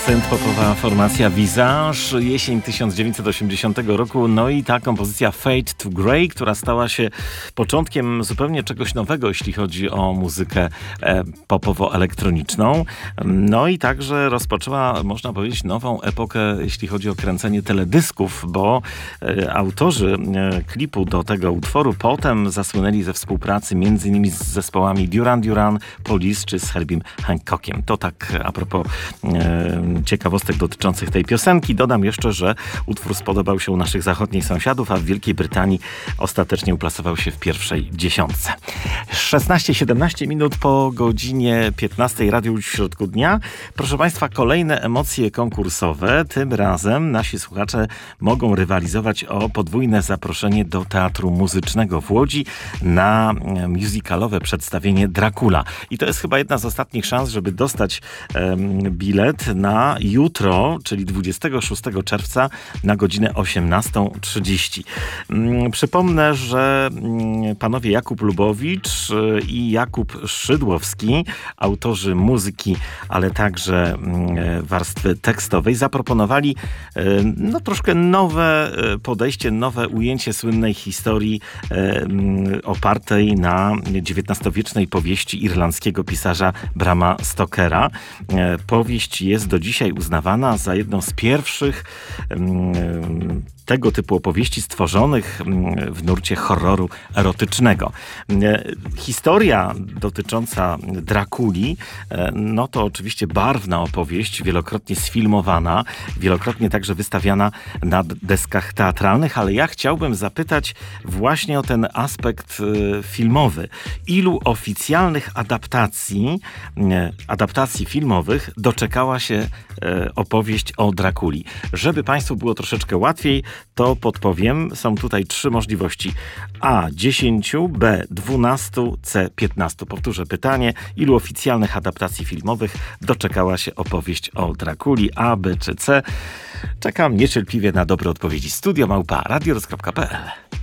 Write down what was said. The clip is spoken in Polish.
Synth-popowa formacja Visage, jesień 1980 roku, no i ta kompozycja Fade to Grey, która stała się początkiem zupełnie czegoś nowego, jeśli chodzi o muzykę popowo-elektroniczną. No i także rozpoczęła, można powiedzieć, nową epokę, jeśli chodzi o kręcenie teledysków, bo autorzy klipu do tego utworu potem zasłynęli ze współpracy m.in. z zespołami Duran Duran, Police czy z Herbiem Hancockiem. To tak a propos ciekawostek dotyczących tej piosenki. Dodam jeszcze, że utwór spodobał się u naszych zachodnich sąsiadów, a w Wielkiej Brytanii ostatecznie uplasował się w pierwszej dziesiątce. 16-17 minut po godzinie 15 Radio w środku dnia. Proszę Państwa, kolejne emocje konkursowe. Tym razem nasi słuchacze mogą rywalizować o podwójne zaproszenie do Teatru Muzycznego w Łodzi na musicalowe przedstawienie Dracula. I to jest chyba jedna z ostatnich szans, żeby dostać bilet na jutro, czyli 26 czerwca na godzinę 18:30. Przypomnę, że panowie Jakub Lubowicz i Jakub Szydłowski, autorzy muzyki, ale także warstwy tekstowej, zaproponowali troszkę nowe podejście, nowe ujęcie słynnej historii opartej na XIX-wiecznej powieści irlandzkiego pisarza Brama Stokera. Powieść jest do dzisiaj uznawana za jedną z pierwszych tego typu opowieści stworzonych w nurcie horroru erotycznego. Historia dotycząca Drakuli, no to oczywiście barwna opowieść, wielokrotnie sfilmowana, wielokrotnie także wystawiana na deskach teatralnych, ale ja chciałbym zapytać właśnie o ten aspekt filmowy. Ilu oficjalnych adaptacji filmowych doczekała się opowieść o Drakuli? Żeby Państwu było troszeczkę łatwiej, to podpowiem. Są tutaj 3 możliwości. A 10, B 12, C 15. Powtórzę pytanie. Ilu oficjalnych adaptacji filmowych doczekała się opowieść o Drakuli? A, B czy C? Czekam niecierpliwie na dobre odpowiedzi. Studio @radioroz.pl